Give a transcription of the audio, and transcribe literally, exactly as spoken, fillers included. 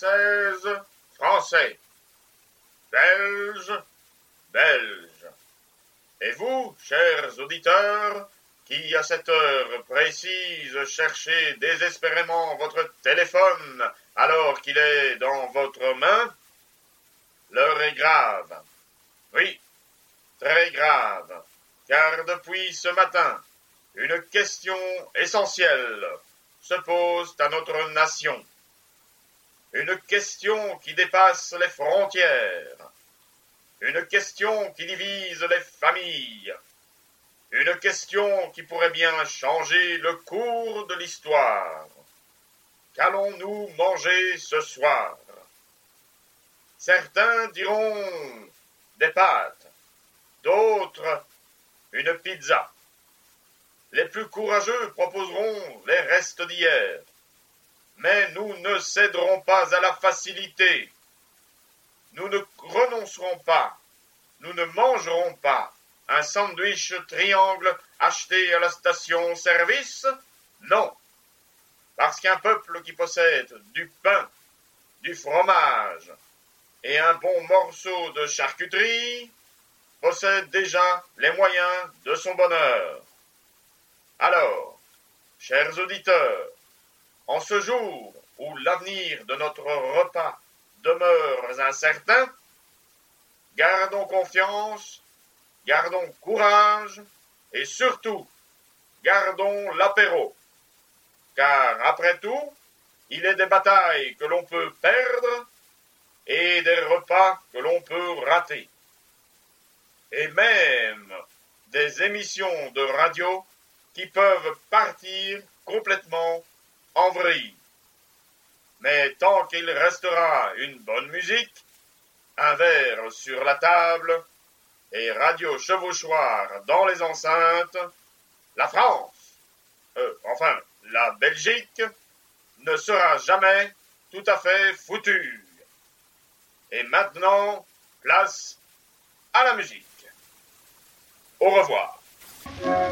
Française, Français. Belge, Belge. Et vous, chers auditeurs, qui à cette heure précise cherchez désespérément votre téléphone alors qu'il est dans votre main, l'heure est grave. Oui, très grave, car depuis ce matin, une question essentielle se pose à notre nation. Une question qui dépasse les frontières. Une question qui divise les familles. Une question qui pourrait bien changer le cours de l'histoire. Qu'allons-nous manger ce soir? Certains diront des pâtes, d'autres une pizza. Les plus courageux proposeront les restes d'hier. Mais nous ne céderons pas à la facilité. Nous ne renoncerons pas. Nous ne mangerons pas un sandwich triangle acheté à la station-service. Non. Parce qu'un peuple qui possède du pain, du fromage et un bon morceau de charcuterie possède déjà les moyens de son bonheur. Alors, chers auditeurs, en ce jour où l'avenir de notre repas demeure incertain, gardons confiance, gardons courage et surtout, gardons l'apéro. Car après tout, il est des batailles que l'on peut perdre et des repas que l'on peut rater. Et même des émissions de radio qui peuvent partir complètement en vrille. Mais tant qu'il restera une bonne musique, un verre sur la table et radio chevauchoir dans les enceintes, la France, euh, enfin la Belgique, ne sera jamais tout à fait foutue. Et maintenant, place à la musique. Au revoir.